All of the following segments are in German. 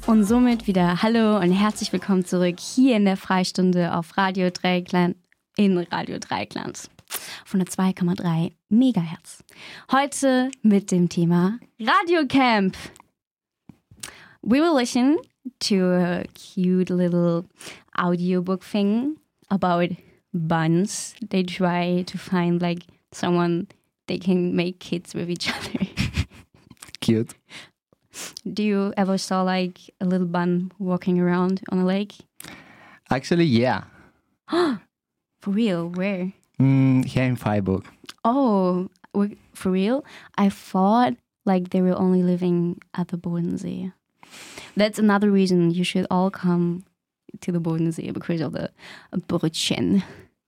Und somit wieder hallo und herzlich willkommen zurück hier in der Freistunde auf Radio Dreieckland in Radio Dreieckland von der 2,3 Megahertz. Heute mit dem Thema Radio Camp. We will listen to a cute little audiobook thing about buns. They try to find like someone they can make kids with each other. Cute. Do you ever saw like a little bun walking around on a lake? Actually, yeah. For real? Where? Here in Freiburg. Oh, for real? I thought like they were only living at the Bodensee. That's another reason you should all come to the Bodensee because of the Brötchen.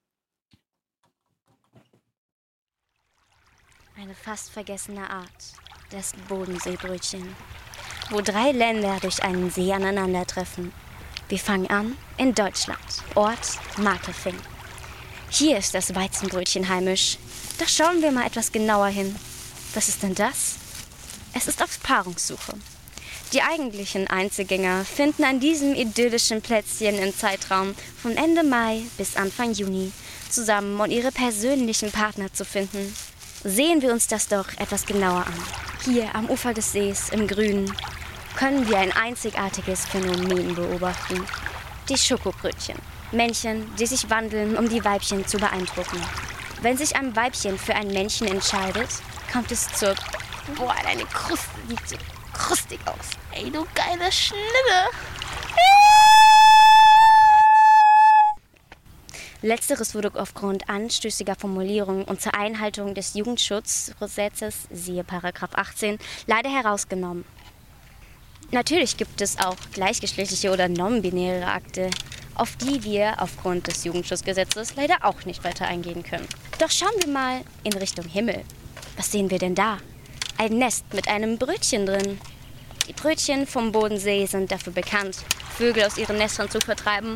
Eine fast vergessene Art, das Bodenseebrötchen, wo 3 Länder durch einen See aneinandertreffen. Wir fangen an in Deutschland, Ort Markelfing. Hier ist das Weizenbrötchen heimisch. Doch schauen wir mal etwas genauer hin. Was ist denn das? Es ist auf Paarungssuche. Die eigentlichen Einzelgänger finden an diesem idyllischen Plätzchen im Zeitraum von Ende Mai bis Anfang Juni zusammen, um ihre persönlichen Partner zu finden. Sehen wir uns das doch etwas genauer an. Hier am Ufer des Sees im Grünen können wir ein einzigartiges Phänomen beobachten. Die Schokobrötchen. Männchen, die sich wandeln, um die Weibchen zu beeindrucken. Wenn sich ein Weibchen für ein Männchen entscheidet, kommt es zur... Boah, deine Kruste sieht so krustig aus. Ey, du geile Schnitte. Letzteres wurde aufgrund anstößiger Formulierungen und zur Einhaltung des Jugendschutzgesetzes, siehe Paragraph 18, leider herausgenommen. Natürlich gibt es auch gleichgeschlechtliche oder non-binäre Akte, auf die wir aufgrund des Jugendschutzgesetzes leider auch nicht weiter eingehen können. Doch schauen wir mal in Richtung Himmel. Was sehen wir denn da? Ein Nest mit einem Brötchen drin. Die Brötchen vom Bodensee sind dafür bekannt, Vögel aus ihren Nestern zu vertreiben